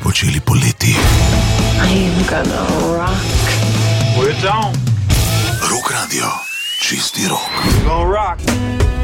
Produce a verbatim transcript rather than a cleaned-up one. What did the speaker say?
počeli poleti. I'm gonna rock. We're on. Rock Radio, čisti rok. Gonna rock.